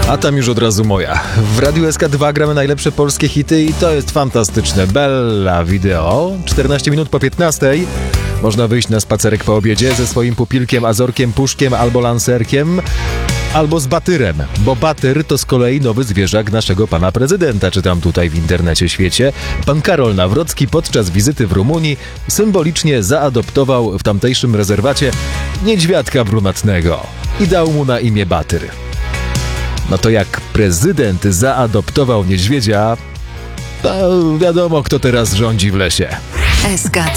A tam już od razu moja. W Radiu SK2 gramy najlepsze polskie hity i to jest fantastyczne. Bella Video, 14 minut po 15. Można wyjść na spacerek po obiedzie ze swoim pupilkiem, azorkiem, puszkiem albo lancerkiem, albo z batyrem, bo batyr to z kolei nowy zwierzak naszego pana prezydenta, czytam tutaj w internecie świecie. Pan Karol Nawrocki podczas wizyty w Rumunii symbolicznie zaadoptował w tamtejszym rezerwacie niedźwiadka brunatnego i dał mu na imię Batyr. No to jak prezydent zaadoptował niedźwiedzia, to wiadomo, kto teraz rządzi w lesie. SK2